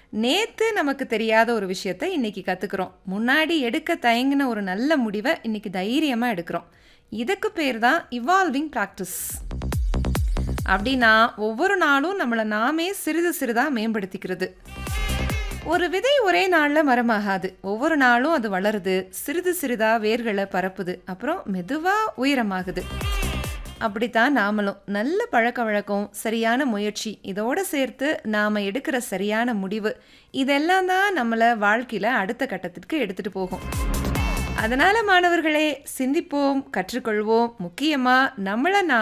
நேத்து நமக்கு தெரியாத ஒரு விஷயத்த இன்னைக்கு கத்துக்கிறோம். முன்னாடி எடுக்க தயங்கின ஒரு நல்ல முடிவை இன்னைக்கு தைரியமா எடுக்கிறோம். இதுக்கு பேர் தான் இவால்விங் பிராக்டிஸ். அப்படின்னா ஒவ்வொரு நாளும் நம்மளை நாமே சிறிது சிறிதா மேம்படுத்திக்கிறது. ஒரு விதை ஒரே நாள்ல மரமாகாது. ஒவ்வொரு நாளும் அது வளருது, சிறிது சிறிதா வேர்களை பரப்புது, அப்புறம் மெதுவா உயரமாகுது. அப்படித்தான் நாமளும் நல்ல பழக்க வழக்கம், சரியான முயற்சி, இதோட சேர்த்து நாம எடுக்கிற சரியான முடிவு, இதெல்லாம் தான் நம்மளை வாழ்க்கையில அடுத்த கட்டத்திற்கு எடுத்துட்டு போகும். அதனால மாணவர்களே, சிந்திப்போம், கற்றுக்கொள்வோம், முக்கியமா நம்மளை